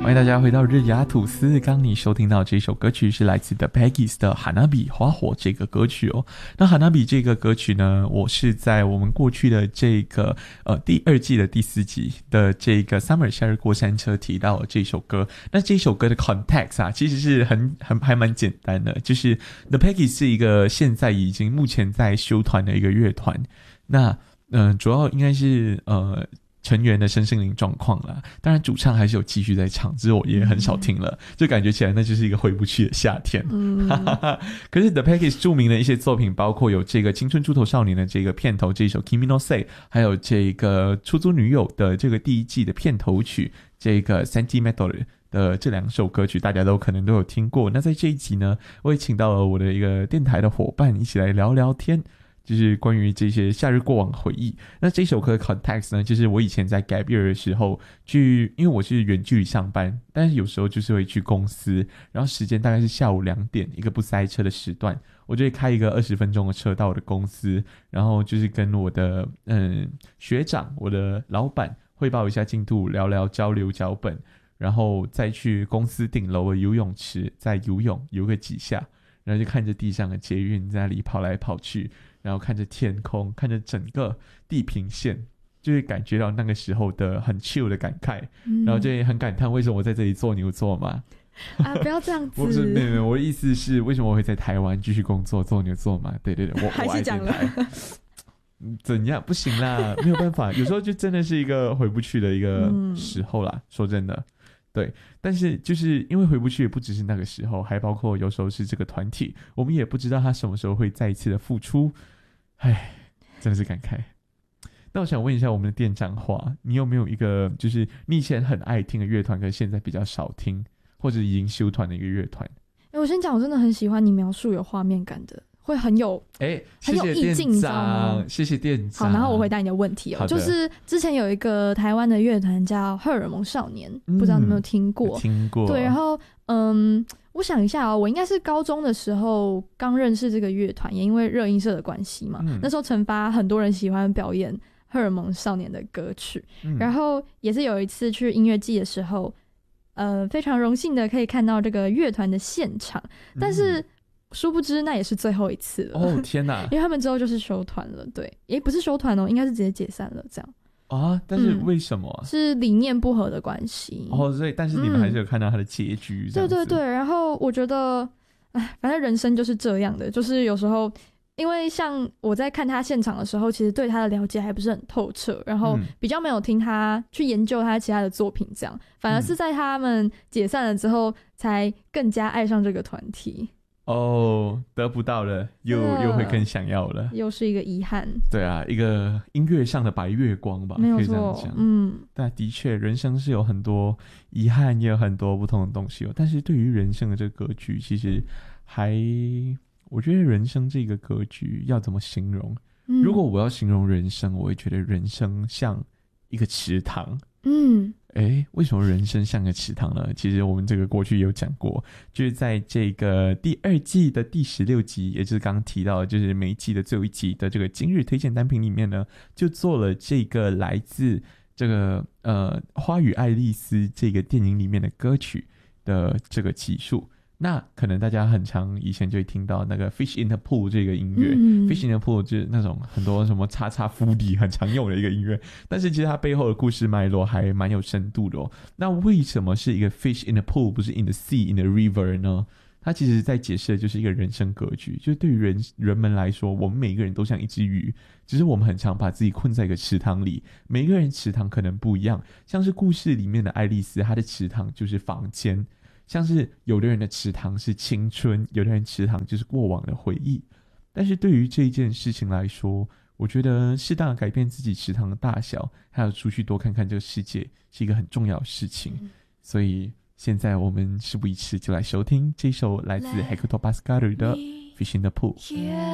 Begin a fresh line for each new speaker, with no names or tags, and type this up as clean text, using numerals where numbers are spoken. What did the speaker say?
欢迎大家回到日雅吐司。刚你收听到这首歌曲是来自 The Peggies 的 Hanabi 花火这个歌曲哦。那 Hanabi 这个歌曲呢，我是在我们过去的这个第2季的第4集的这个 Summer 夏日过山车提到了这首歌。那这首歌的 context 啊，其实是还蛮简单的，就是 The Peggies 是一个现在已经目前在休团的一个乐团。那主要应该是成员的身心灵状况啦，当然主唱还是有继续在唱，只是我也很少听了，就感觉起来那就是一个回不去的夏天。可是 The Peggies 著名的一些作品包括有这个青春猪头少年的这个片头这一首 Kimi no Sei， 还有这个出租女友的这个第1季的片头曲这个 Sentimental 的这2首歌曲，大家可能都有听过。那在这一集呢，我也请到了我的一个电台的伙伴一起来聊聊天，就是关于这些夏日过往回忆。那这首歌的 context 呢，就是我以前在 gap year 的时候因为我是远距离上班，但是有时候就是会去公司，然后时间大概是下午2点，一个不塞车的时段，我就会开一个20分钟的车到我的公司，然后就是跟我的学长，我的老板汇报一下进度，聊聊交流脚本，然后再去公司顶楼的游泳池再游个几下，然后就看着地上的捷运在那里跑来跑去，然后看着天空，看着整个地平线，就会感觉到那个时候的很 chill 的感慨，然后就会很感叹为什么我在这里做牛做马
啊！不要这样子。
不是，没有，我的意思是为什么我会在台湾继续工作做牛做马？对对对，我
还是讲了。
怎样不行啦，没有办法，有时候就真的是一个回不去的一个时候啦，说真的。对，但是就是因为回不去，也不只是那个时候，还包括有时候是这个团体，我们也不知道他什么时候会再一次的复出，唉，真的是感慨。那我想问一下我们的店长华，你有没有一个就是你以前很爱听的乐团，可是现在比较少听，或者已经休团的一个乐团？
我先讲，我真的很喜欢你描述有画面感的，会很有很有意境，你知道吗？
谢谢店长。
好，然后我回答你的问题哦，就是之前有一个台湾的乐团叫荷尔蒙少年，不知道你有没有听过？
听过。
对，然后我想一下哦，我应该是高中的时候刚认识这个乐团，也因为热音社的关系嘛，那时候惩罚很多人喜欢表演荷尔蒙少年的歌曲，然后也是有一次去音乐季的时候，非常荣幸的可以看到这个乐团的现场，但是殊不知那也是最后一次了。
哦天哪！
因为他们之后就是休团了，对，也不是休团哦，应该是直接解散了这样。
啊，但是为什么
是理念不合的关系。
所以但是你们还是有看到他的结局这样子。
对对对，然后我觉得反正人生就是这样的，就是有时候因为像我在看他现场的时候，其实对他的了解还不是很透彻，然后比较没有听他去研究他其他的作品这样，反而是在他们解散了之后才更加爱上这个团体。
得不到了又会更想要了，
又是一个遗憾。
对啊，一个音乐上的白月光吧，
没有错，
可以这样讲。但的确人生是有很多遗憾，也有很多不同的东西但是对于人生的这个格局，其实我觉得人生这个格局要怎么形容？如果我要形容人生，我会觉得人生像一个池塘。为什么人生像个池塘呢？其实我们这个过去有讲过，就是在这个第2季的第16集，也就是刚刚提到的，就是每一季的最后一集的这个今日推荐单品里面呢，就做了这个来自这个花与爱丽丝这个电影里面的歌曲的这个集数。那可能大家很常以前就会听到那个 Fish in the Pool 这个音乐，Fish in the Pool 就是那种很多什么叉叉腹地很常用的一个音乐，但是其实它背后的故事脉络还蛮有深度的那为什么是一个 Fish in the Pool 不是 in the sea in the river 呢？它其实在解释的就是一个人生格局，就是对于人们来说，我们每一个人都像一只鱼，只是我们很常把自己困在一个池塘里，每一个人池塘可能不一样，像是故事里面的爱丽丝，她的池塘就是房间，像是有的人的池塘是青春，有的人池塘就是过往的回忆。但是对于这一件事情来说，我觉得适当的改变自己池塘的大小，还有出去多看看这个世界，是一个很重要的事情。所以现在我们事不宜迟，就来收听这首来自 Hector Pascal 的 Fish in the Pool。